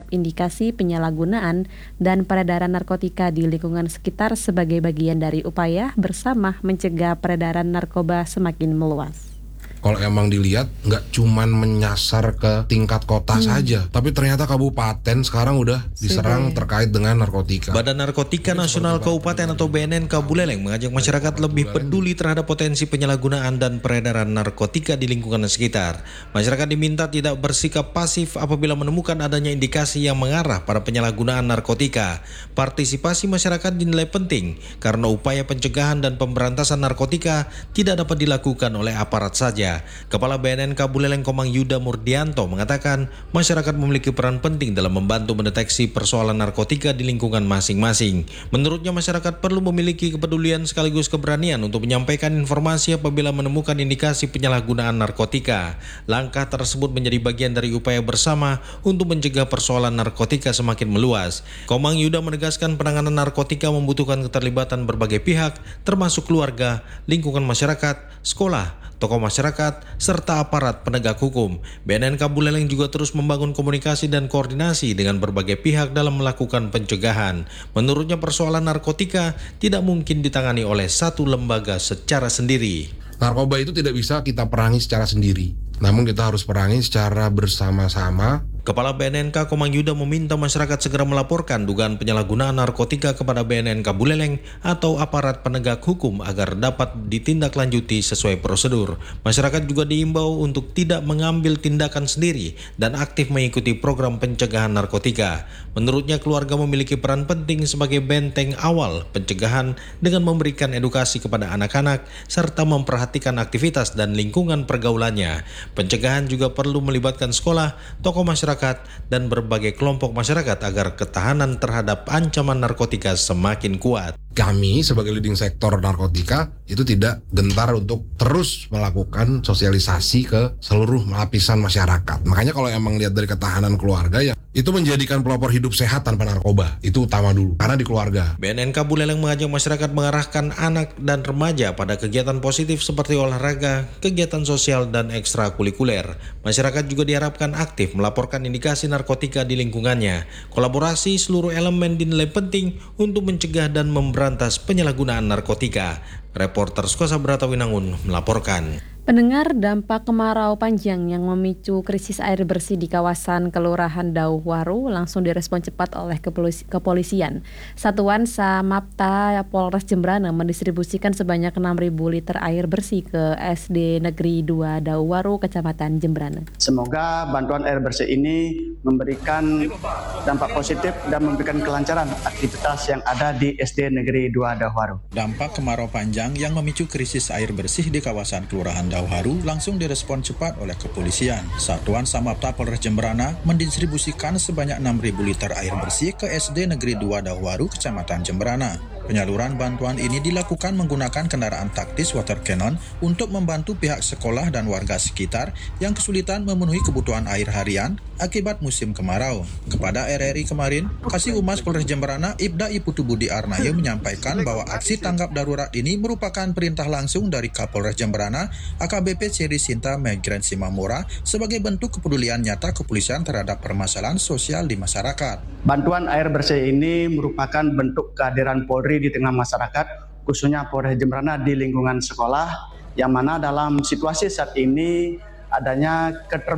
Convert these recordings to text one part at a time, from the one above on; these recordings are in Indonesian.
terhadap indikasi penyalahgunaan dan peredaran narkotika di lingkungan sekitar sebagai bagian dari upaya bersama mencegah peredaran narkoba semakin meluas. Kalau emang dilihat nggak cuman menyasar ke tingkat kota saja, tapi ternyata kabupaten sekarang udah diserang terkait dengan narkotika. Badan Narkotika Nasional Kabupaten atau BNN Buleleng mengajak masyarakat lebih peduli terhadap potensi penyalahgunaan dan peredaran narkotika di lingkungan sekitar. Masyarakat diminta tidak bersikap pasif apabila menemukan adanya indikasi yang mengarah pada penyalahgunaan narkotika. Partisipasi masyarakat dinilai penting karena upaya pencegahan dan pemberantasan narkotika tidak dapat dilakukan oleh aparat saja. Kepala BNN Buleleng Komang Yuda Murdianto mengatakan masyarakat memiliki peran penting dalam membantu mendeteksi persoalan narkotika di lingkungan masing-masing. Menurutnya masyarakat perlu memiliki kepedulian sekaligus keberanian untuk menyampaikan informasi apabila menemukan indikasi penyalahgunaan narkotika. Langkah tersebut menjadi bagian dari upaya bersama untuk mencegah persoalan narkotika semakin meluas. Komang Yuda menegaskan penanganan narkotika membutuhkan keterlibatan berbagai pihak termasuk keluarga, lingkungan masyarakat, sekolah, tokoh masyarakat, serta aparat penegak hukum. BNN Buleleng juga terus membangun komunikasi dan koordinasi dengan berbagai pihak dalam melakukan pencegahan. Menurutnya persoalan narkotika tidak mungkin ditangani oleh satu lembaga secara sendiri. Narkoba itu tidak bisa kita perangi secara sendiri, namun kita harus perangi secara bersama-sama. Kepala BNNK Komang Yuda meminta masyarakat segera melaporkan dugaan penyalahgunaan narkotika kepada BNNK Buleleng atau aparat penegak hukum agar dapat ditindaklanjuti sesuai prosedur. Masyarakat juga diimbau untuk tidak mengambil tindakan sendiri dan aktif mengikuti program pencegahan narkotika. Menurutnya keluarga memiliki peran penting sebagai benteng awal pencegahan dengan memberikan edukasi kepada anak-anak serta memperhatikan aktivitas dan lingkungan pergaulannya. Pencegahan juga perlu melibatkan sekolah, tokoh masyarakat, dan berbagai kelompok masyarakat agar ketahanan terhadap ancaman narkotika semakin kuat. Kami sebagai leading sektor narkotika itu tidak gentar untuk terus melakukan sosialisasi ke seluruh lapisan masyarakat. Makanya kalau emang lihat dari ketahanan keluarga ya itu menjadikan pelopor hidup sehat tanpa narkoba. Itu utama dulu, karena di keluarga. BNNK Buleleng mengajak masyarakat mengarahkan anak dan remaja pada kegiatan positif seperti olahraga, kegiatan sosial, dan ekstrakurikuler. Masyarakat juga diharapkan aktif melaporkan indikasi narkotika di lingkungannya. Kolaborasi seluruh elemen dinilai penting untuk mencegah dan memberantas penyalahgunaan narkotika. Reporter Skosa Bratawinangun melaporkan. Pendengar, dampak kemarau panjang yang memicu krisis air bersih di kawasan Kelurahan Dauwaru langsung direspon cepat oleh kepolisian. Satuan Samapta Polres Jembrana mendistribusikan sebanyak 6.000 liter air bersih ke SD Negeri 2 Dauwaru, Kecamatan Jembrana. Semoga bantuan air bersih ini memberikan dampak positif dan memberikan kelancaran aktivitas yang ada di SD Negeri 2 Dauwaru. Dampak kemarau panjang yang memicu krisis air bersih di kawasan Kelurahan Dauwaru langsung direspon cepat oleh kepolisian. Satuan Samapta Polres Jembrana mendistribusikan sebanyak 6.000 liter air bersih ke SD Negeri 2 Dauwaru, Kecamatan Jembrana. Penyaluran bantuan ini dilakukan menggunakan kendaraan taktis water cannon untuk membantu pihak sekolah dan warga sekitar yang kesulitan memenuhi kebutuhan air harian akibat musim kemarau. Kepada RRI kemarin, Kasih Humas Polres Jembrana Ibda Iputu Budi Arnayo menyampaikan bahwa aksi tanggap darurat ini merupakan perintah langsung dari Kapolres Jembrana AKBP Ceri Sinta Megren Simamora sebagai bentuk kepedulian nyata kepolisian terhadap permasalahan sosial di masyarakat. Bantuan air bersih ini merupakan bentuk kehadiran Polri di tengah masyarakat, khususnya Polres Jembrana di lingkungan sekolah, yang mana dalam situasi saat ini adanya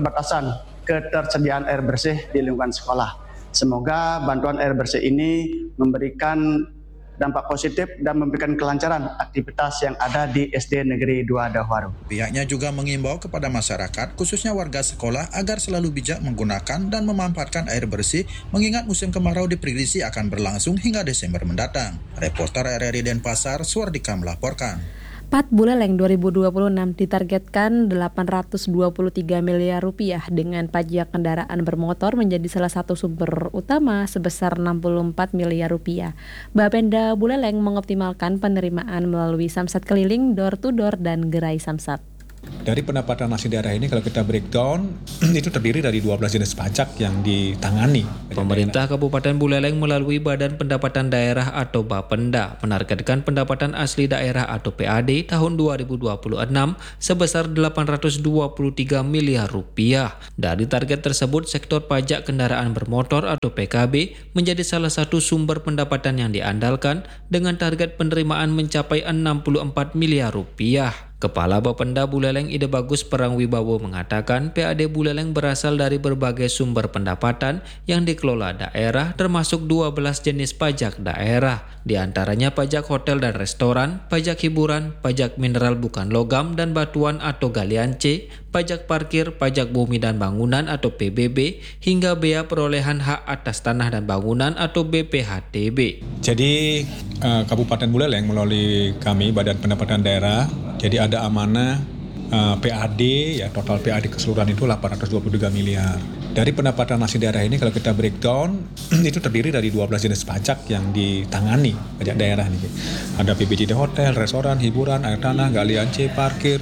ketersediaan air bersih di lingkungan sekolah. Semoga bantuan air bersih ini memberikan dampak positif dan memberikan kelancaran aktivitas yang ada di SD Negeri 2 Dauwaru. Pihaknya juga mengimbau kepada masyarakat, khususnya warga sekolah, agar selalu bijak menggunakan dan memanfaatkan air bersih, mengingat musim kemarau diprediksi akan berlangsung hingga Desember mendatang. Reporter RRI Denpasar, Suardika melaporkan. PAT Buleleng 2026 ditargetkan 823 miliar rupiah dengan pajak kendaraan bermotor menjadi salah satu sumber utama sebesar 64 miliar rupiah. Bapenda Buleleng mengoptimalkan penerimaan melalui samsat keliling, door to door, dan gerai samsat. Dari pendapatan asli daerah ini kalau kita breakdown itu terdiri dari 12 jenis pajak yang ditangani. Pemerintah Kabupaten Buleleng melalui Badan Pendapatan Daerah atau Bapenda menargetkan pendapatan asli daerah atau PAD tahun 2026 sebesar 823 miliar rupiah. Dari target tersebut, sektor pajak kendaraan bermotor atau PKB menjadi salah satu sumber pendapatan yang diandalkan dengan target penerimaan mencapai 64 miliar rupiah. Kepala Bapenda Buleleng Ide Bagus Perangwibawo mengatakan PAD Buleleng berasal dari berbagai sumber pendapatan yang dikelola daerah termasuk 12 jenis pajak daerah. Di antaranya pajak hotel dan restoran, pajak hiburan, pajak mineral bukan logam dan batuan atau galian C, pajak parkir, pajak bumi dan bangunan atau PBB, hingga bea perolehan hak atas tanah dan bangunan atau BPHTB. Jadi Kabupaten Buleleng melalui kami Badan Pendapatan Daerah, jadi ada amanah PAD, ya total PAD keseluruhan itu 823 miliar. Dari pendapatan asli daerah ini kalau kita breakdown itu terdiri dari 12 jenis pajak yang ditangani pajak daerah nih. Ada PBJT hotel, restoran, hiburan, air tanah, galian C, parkir,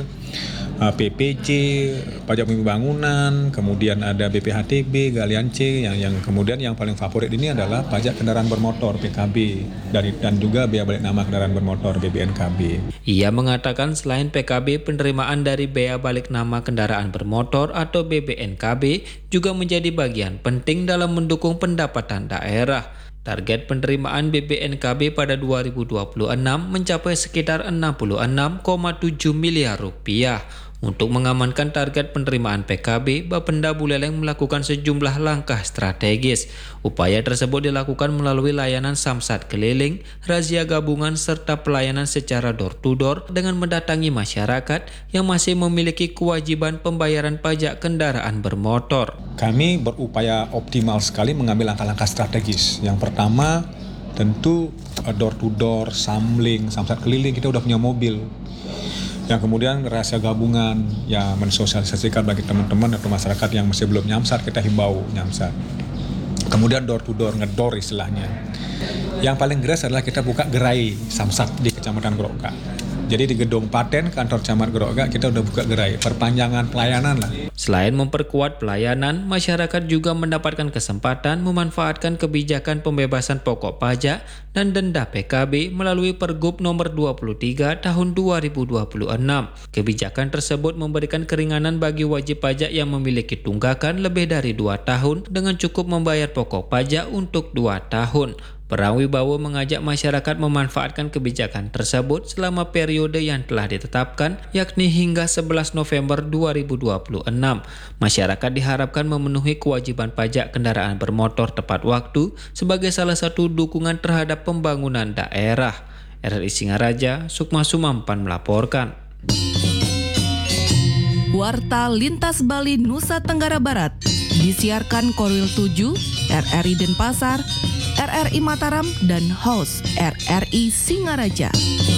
PPC, pajak bumi bangunan, kemudian ada BPHTB, galian C, yang kemudian yang paling favorit ini adalah pajak kendaraan bermotor PKB dan juga bea balik nama kendaraan bermotor BBNKB. Ia mengatakan selain PKB, penerimaan dari bea balik nama kendaraan bermotor atau BBNKB juga menjadi bagian penting dalam mendukung pendapatan daerah. Target penerimaan BBNKB pada 2026 mencapai sekitar 66,7 miliar rupiah. Untuk mengamankan target penerimaan PKB, Bapenda Buleleng melakukan sejumlah langkah strategis. Upaya tersebut dilakukan melalui layanan samsat keliling, razia gabungan, serta pelayanan secara door-to-door dengan mendatangi masyarakat yang masih memiliki kewajiban pembayaran pajak kendaraan bermotor. Kami berupaya optimal sekali mengambil langkah-langkah strategis. Yang pertama, tentu door-to-door, samsat keliling, kita udah punya mobil. Yang kemudian rahasia gabungan, ya mensosialisasikan bagi teman-teman atau masyarakat yang masih belum nyamsat, kita himbau nyamsat. Kemudian door to door, ngedor istilahnya. Yang paling geras adalah kita buka gerai samsat di Kecamatan Groga. Jadi di gedung paten kantor camat Groga kita udah buka gerai, perpanjangan pelayanan lah. Selain memperkuat pelayanan, masyarakat juga mendapatkan kesempatan memanfaatkan kebijakan pembebasan pokok pajak dan denda PKB melalui Pergub nomor 23 tahun 2026. Kebijakan tersebut memberikan keringanan bagi wajib pajak yang memiliki tunggakan lebih dari 2 tahun dengan cukup membayar pokok pajak untuk 2 tahun. Perangwibawo mengajak masyarakat memanfaatkan kebijakan tersebut selama periode yang telah ditetapkan, yakni hingga 11 November 2026. Masyarakat diharapkan memenuhi kewajiban pajak kendaraan bermotor tepat waktu sebagai salah satu dukungan terhadap pembangunan daerah. RRI Singaraja, Sukma Sumampan melaporkan. Warta Lintas Bali Nusa Tenggara Barat disiarkan Korwil 7, RRI Denpasar, RRI Mataram, dan host RRI Singaraja.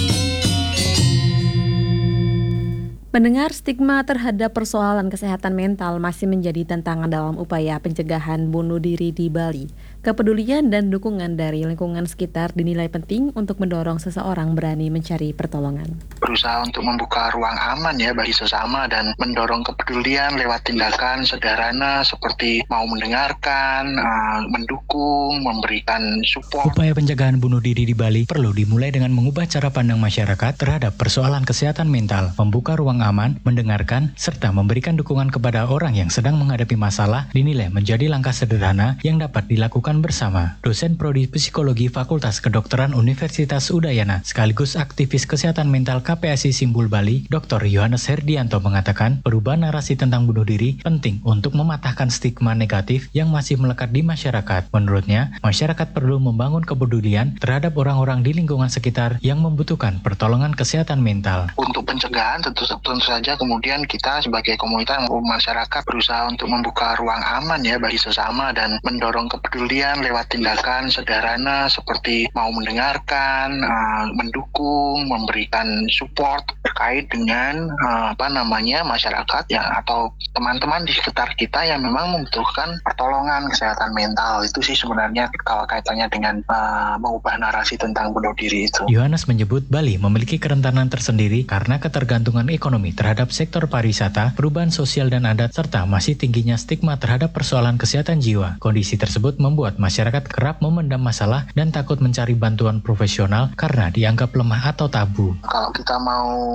Mendengar stigma terhadap persoalan kesehatan mental masih menjadi tantangan dalam upaya pencegahan bunuh diri di Bali. Kepedulian dan dukungan dari lingkungan sekitar dinilai penting untuk mendorong seseorang berani mencari pertolongan. Berusaha untuk membuka ruang aman ya bagi sesama dan mendorong kepedulian lewat tindakan sederhana seperti mau mendengarkan, mendukung, memberikan support. Upaya pencegahan bunuh diri di Bali perlu dimulai dengan mengubah cara pandang masyarakat terhadap persoalan kesehatan mental, membuka ruang aman, mendengarkan, serta memberikan dukungan kepada orang yang sedang menghadapi masalah dinilai menjadi langkah sederhana yang dapat dilakukan bersama. Dosen Prodi Psikologi Fakultas Kedokteran Universitas Udayana sekaligus aktivis kesehatan mental KPSI Simbul Bali, Dr. Yohanes Herdianto mengatakan perubahan narasi tentang bunuh diri penting untuk mematahkan stigma negatif yang masih melekat di masyarakat. Menurutnya, masyarakat perlu membangun kepedulian terhadap orang-orang di lingkungan sekitar yang membutuhkan pertolongan kesehatan mental. Untuk pencegahan tentu saja kemudian kita sebagai komunitas masyarakat berusaha untuk membuka ruang aman ya bagi sesama dan mendorong kepedulian lewat tindakan sederhana seperti mau mendengarkan, mendukung, memberikan support. support terkait dengan masyarakat yang atau teman-teman di sekitar kita yang memang membutuhkan pertolongan kesehatan mental. Itu sih sebenarnya kalau kaitannya dengan mengubah narasi tentang bunuh diri itu. Yohanes menyebut Bali memiliki kerentanan tersendiri karena ketergantungan ekonomi terhadap sektor pariwisata, perubahan sosial dan adat, serta masih tingginya stigma terhadap persoalan kesehatan jiwa. Kondisi tersebut membuat masyarakat kerap memendam masalah dan takut mencari bantuan profesional karena dianggap lemah atau tabu. Kalau kita mau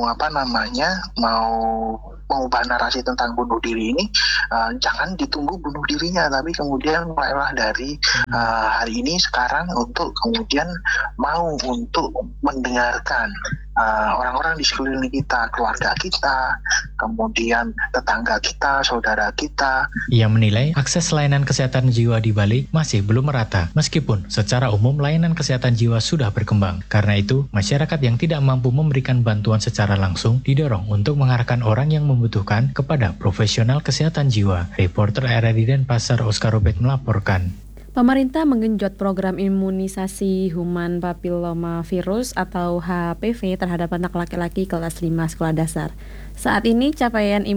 mengubah narasi tentang bunuh diri ini, jangan ditunggu bunuh dirinya, tapi kemudian mulailah dari hari ini sekarang untuk kemudian mau untuk mendengarkan orang-orang di sekeliling kita, keluarga kita, kemudian tetangga kita, saudara kita. Ia menilai akses layanan kesehatan jiwa di Bali masih belum merata, meskipun secara umum layanan kesehatan jiwa sudah berkembang. Karena itu, masyarakat yang tidak mampu memberikan bantuan secara langsung didorong untuk mengarahkan orang yang membutuhkan kepada profesional kesehatan jiwa. Reporter RRI Denpasar Oscar Robert melaporkan. Pemerintah menggenjot program imunisasi human papilloma virus atau HPV terhadap anak laki-laki kelas 5 sekolah dasar. Saat ini capaian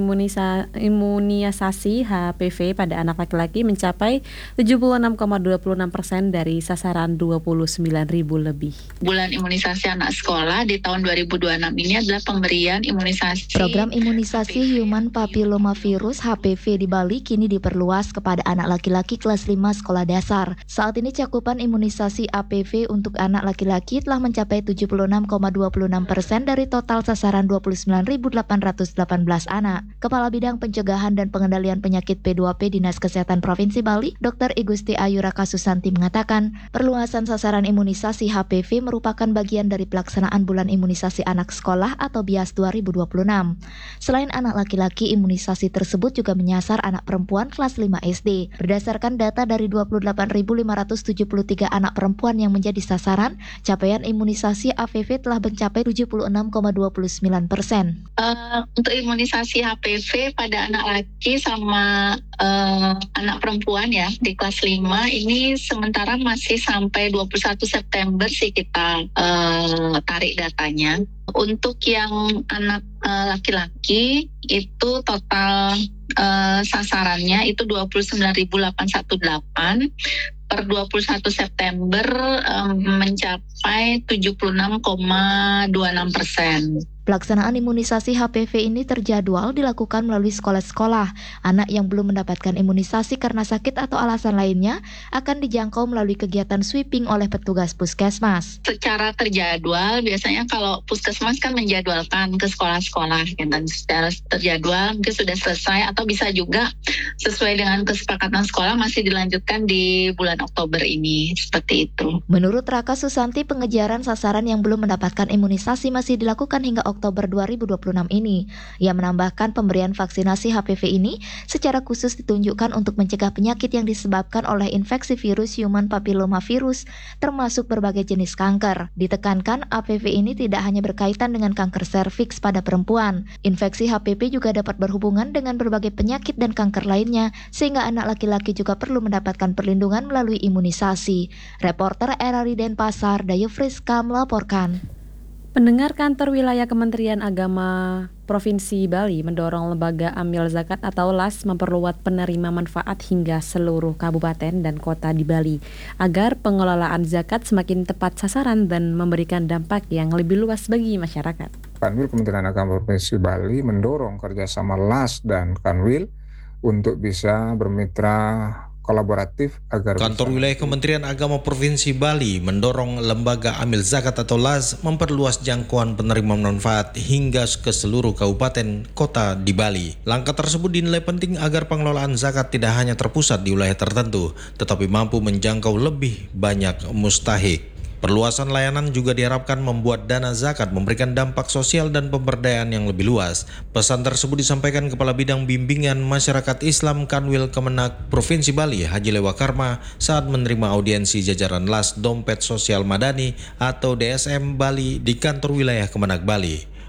imunisasi HPV pada anak laki-laki mencapai 76,26% dari sasaran 29.000 lebih. Bulan imunisasi anak sekolah di tahun 2026 ini adalah pemberian imunisasi. Program imunisasi human papilloma virus HPV di Bali kini diperluas kepada anak laki-laki kelas 5 sekolah dasar. Saat ini cakupan imunisasi HPV untuk anak laki-laki telah mencapai 76,26% dari total sasaran 29.818 anak. Kepala Bidang Pencegahan dan Pengendalian Penyakit P2P Dinas Kesehatan Provinsi Bali, Dr. Igusti Ayu Raka Susanti mengatakan, perluasan sasaran imunisasi HPV merupakan bagian dari pelaksanaan Bulan Imunisasi Anak Sekolah atau BIAS 2026. Selain anak laki-laki, imunisasi tersebut juga menyasar anak perempuan kelas 5 SD. Berdasarkan data dari 28.573 anak perempuan yang menjadi sasaran, capaian imunisasi HPV telah mencapai 76,29%. Untuk imunisasi HPV pada anak laki sama anak perempuan ya di kelas 5 ini sementara masih sampai 21 September sih kita tarik datanya. Untuk yang anak laki-laki itu total sasarannya itu 29.818 per 21 September mencapai 76,26%. Pelaksanaan imunisasi HPV ini terjadwal dilakukan melalui sekolah-sekolah. Anak yang belum mendapatkan imunisasi karena sakit atau alasan lainnya akan dijangkau melalui kegiatan sweeping oleh petugas puskesmas. Secara terjadwal, biasanya kalau puskesmas kan menjadwalkan ke sekolah-sekolah, dan secara terjadwal mungkin sudah selesai atau bisa juga sesuai dengan kesepakatan sekolah masih dilanjutkan di bulan Oktober ini, seperti itu. Menurut Raka Susanti, pengejaran sasaran yang belum mendapatkan imunisasi masih dilakukan hingga Oktober 2026 ini. Ia menambahkan pemberian vaksinasi HPV ini secara khusus ditunjukkan untuk mencegah penyakit yang disebabkan oleh infeksi virus human papilloma virus, termasuk berbagai jenis kanker. Ditekankan, HPV ini tidak hanya berkaitan dengan kanker serviks pada perempuan. Infeksi HPV juga dapat berhubungan dengan berbagai penyakit dan kanker lainnya, sehingga anak laki-laki juga perlu mendapatkan perlindungan melalui imunisasi. Reporter RRI Denpasar, Dayu Friska melaporkan. Pendengar, kantor wilayah Kementerian Agama Provinsi Bali mendorong lembaga amil zakat atau LAS memperluas penerima manfaat hingga seluruh kabupaten dan kota di Bali agar pengelolaan zakat semakin tepat sasaran dan memberikan dampak yang lebih luas bagi masyarakat. Kanwil Kementerian Agama Provinsi Bali mendorong kerjasama LAS dan Kanwil untuk bisa bermitra kolaboratif agar Kantor Wilayah Kementerian Agama Provinsi Bali mendorong lembaga amil zakat atau LAS memperluas jangkauan penerima manfaat hingga ke seluruh kabupaten kota di Bali. Langkah tersebut dinilai penting agar pengelolaan zakat tidak hanya terpusat di wilayah tertentu, tetapi mampu menjangkau lebih banyak mustahik. Perluasan layanan juga diharapkan membuat dana zakat memberikan dampak sosial dan pemberdayaan yang lebih luas. Pesan tersebut disampaikan Kepala Bidang Bimbingan Masyarakat Islam Kanwil Kemenak Provinsi Bali, Haji Lewa Karma, saat menerima audiensi jajaran LAS Dompet Sosial Madani atau DSM Bali di kantor wilayah Kemenak Bali.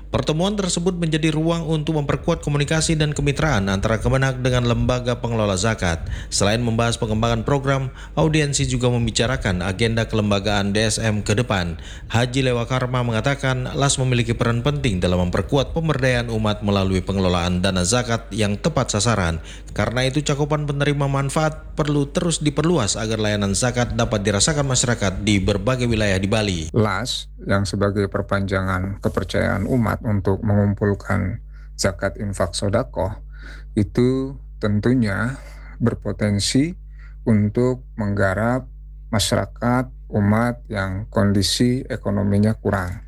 Pertemuan tersebut menjadi ruang untuk memperkuat komunikasi dan kemitraan antara Kemenak dengan lembaga pengelola zakat. Selain membahas pengembangan program, audiensi juga membicarakan agenda kelembagaan DSM ke depan. Haji Lewakarma mengatakan LAS memiliki peran penting dalam memperkuat pemberdayaan umat melalui pengelolaan dana zakat yang tepat sasaran. Karena itu cakupan penerima manfaat perlu terus diperluas agar layanan zakat dapat dirasakan masyarakat di berbagai wilayah di Bali. LAS yang sebagai perpanjangan kepercayaan umat untuk mengumpulkan zakat infak sodakoh itu tentunya berpotensi untuk menggarap masyarakat umat yang kondisi ekonominya kurang.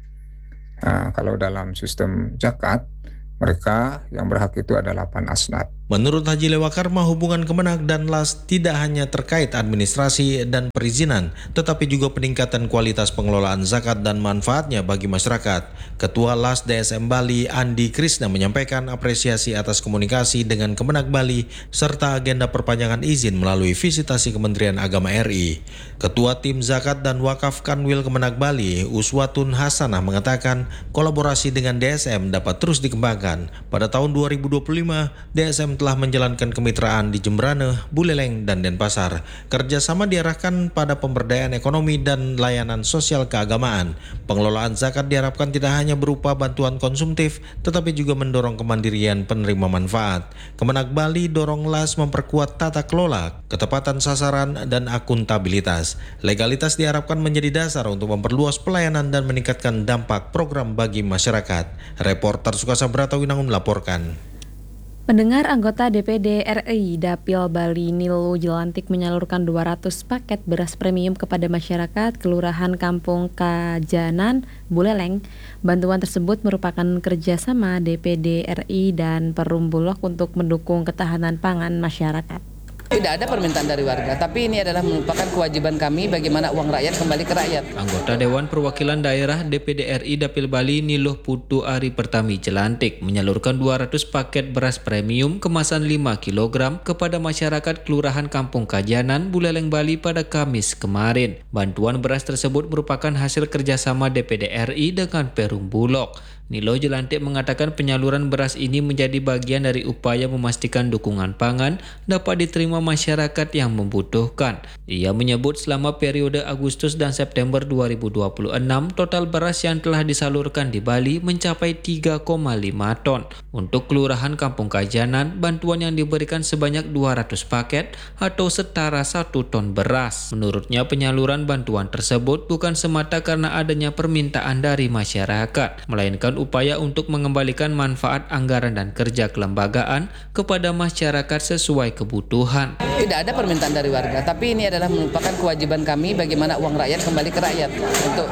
Nah, kalau dalam sistem zakat, mereka yang berhak itu ada 8 asnaf. Menurut Haji Lewakarma, hubungan Kemenak dan LAS tidak hanya terkait administrasi dan perizinan, tetapi juga peningkatan kualitas pengelolaan zakat dan manfaatnya bagi masyarakat. Ketua LAS DSM Bali, Andi Krisna, menyampaikan apresiasi atas komunikasi dengan Kemenak Bali serta agenda perpanjangan izin melalui visitasi Kementerian Agama RI. Ketua Tim Zakat dan Wakaf Kanwil Kemenak Bali, Uswatun Hasanah, mengatakan kolaborasi dengan DSM dapat terus dikembangkan. Pada tahun 2025, DSM telah menjalankan kemitraan di Jembrane, Buleleng, dan Denpasar. Kerjasama diarahkan pada pemberdayaan ekonomi dan layanan sosial keagamaan. Pengelolaan zakat diharapkan tidak hanya berupa bantuan konsumtif, tetapi juga mendorong kemandirian penerima manfaat. Kemenak Bali dorong LAS memperkuat tata kelola, ketepatan sasaran, dan akuntabilitas. Legalitas diharapkan menjadi dasar untuk memperluas pelayanan dan meningkatkan dampak program bagi masyarakat. Reporter Sukasa Bratawinangun melaporkan. Pendengar, anggota DPD RI Dapil Bali Nilo Jelantik menyalurkan 200 paket beras premium kepada masyarakat Kelurahan Kampung Kajanan, Buleleng. Bantuan tersebut merupakan kerjasama DPD RI dan Perum Bulog untuk mendukung ketahanan pangan masyarakat. Tidak ada permintaan dari warga, tapi ini adalah merupakan kewajiban kami bagaimana uang rakyat kembali ke rakyat. Anggota Dewan Perwakilan Daerah DPD RI Dapil Bali Niluh Putu Ari Pertami Jelantik menyalurkan 200 paket beras premium kemasan 5 kg kepada masyarakat Kelurahan Kampung Kajanan, Buleleng, Bali pada Kamis kemarin. Bantuan beras tersebut merupakan hasil kerjasama DPD RI dengan Perum Bulog. Nilo Jelantik mengatakan penyaluran beras ini menjadi bagian dari upaya memastikan dukungan pangan dapat diterima masyarakat yang membutuhkan. Ia menyebut selama periode Agustus dan September 2026, total beras yang telah disalurkan di Bali mencapai 3,5 ton. Untuk Kelurahan Kampung Kajanan, bantuan yang diberikan sebanyak 200 paket atau setara 1 ton beras. Menurutnya penyaluran bantuan tersebut bukan semata karena adanya permintaan dari masyarakat, melainkan upaya untuk mengembalikan manfaat anggaran dan kerja kelembagaan kepada masyarakat sesuai kebutuhan. Tidak ada permintaan dari warga, tapi ini adalah merupakan kewajiban kami bagaimana uang rakyat kembali ke rakyat untuk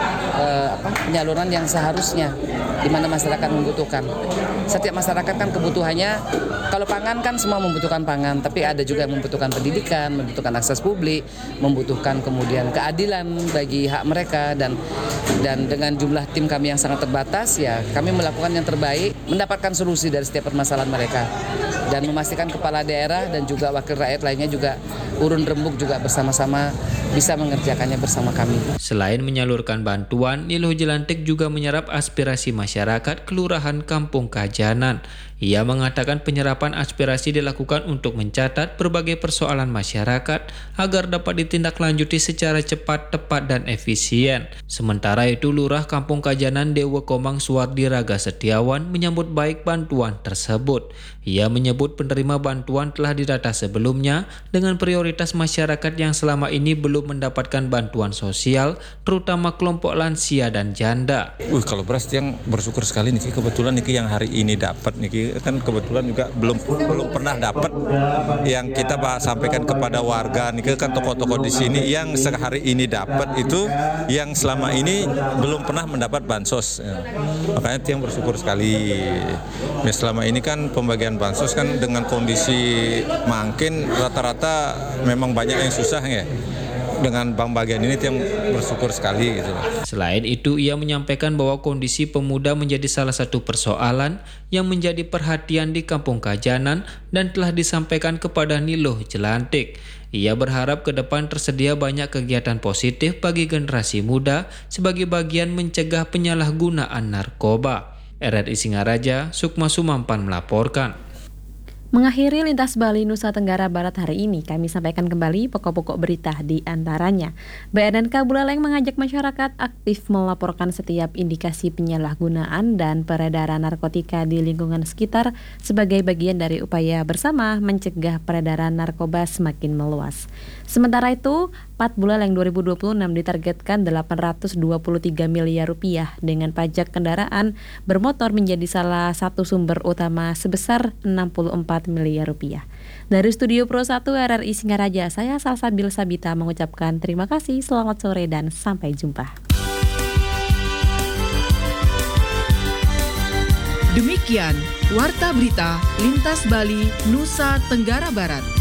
penyaluran yang seharusnya di mana masyarakat membutuhkan. Setiap masyarakat kan kebutuhannya, kalau pangan kan semua membutuhkan pangan, tapi ada juga yang membutuhkan pendidikan, membutuhkan akses publik, membutuhkan kemudian keadilan bagi hak mereka, dan dengan jumlah tim kami yang sangat terbatas, ya kami melakukan yang terbaik, mendapatkan solusi dari setiap permasalahan mereka, dan memastikan kepala daerah dan juga wakil rakyat lainnya juga urun rembuk juga bersama-sama bisa mengerjakannya bersama kami. Selain menyalurkan bantuan, Nilo Jelantik juga menyerap aspirasi masyarakat Kelurahan Kampung Kajanan. Ia mengatakan penyerapan aspirasi dilakukan untuk mencatat berbagai persoalan masyarakat agar dapat ditindaklanjuti secara cepat, tepat, dan efisien. Sementara itu, Lurah Kampung Kajanan Dewa Komang Suwardi Raga Setiawan menyambut baik bantuan tersebut. Ia menyebut penerima bantuan telah didata sebelumnya dengan prioritas masyarakat yang selama ini belum mendapatkan bantuan sosial, terutama kelompok lansia dan janda. Kalau beras yang bersyukur sekali nih, kebetulan nih yang hari ini dapat nih, kan kebetulan juga belum pernah dapat yang kita sampaikan kepada warga nih, kan tokoh-tokoh di sini yang sehari ini dapat itu yang selama ini belum pernah mendapat bansos. Makanya itu yang bersyukur sekali. Ya, selama ini kan pembagian bansos kan dengan kondisi makin rata-rata memang banyak yang susah ya. Dengan bank bagian ini yang bersyukur sekali gitu. Selain itu, ia menyampaikan bahwa kondisi pemuda menjadi salah satu persoalan yang menjadi perhatian di Kampung Kajanan dan telah disampaikan kepada Nilo Jelantik. Ia berharap ke depan tersedia banyak kegiatan positif bagi generasi muda sebagai bagian mencegah penyalahgunaan narkoba. RRI Singaraja, Sukma Sumampan melaporkan. Mengakhiri Lintas Bali Nusa Tenggara Barat hari ini, kami sampaikan kembali pokok-pokok berita di antaranya. BNNK Buleleng mengajak masyarakat aktif melaporkan setiap indikasi penyalahgunaan dan peredaran narkotika di lingkungan sekitar sebagai bagian dari upaya bersama mencegah peredaran narkoba semakin meluas. Sementara itu, PAT Buleleng 2026 ditargetkan 823 miliar rupiah dengan pajak kendaraan bermotor menjadi salah satu sumber utama sebesar 64 miliar rupiah. Dari Studio Pro 1 RRI Singaraja, saya Salsabil Sabita mengucapkan terima kasih, selamat sore dan sampai jumpa. Demikian Warta Berita Lintas Bali Nusa Tenggara Barat.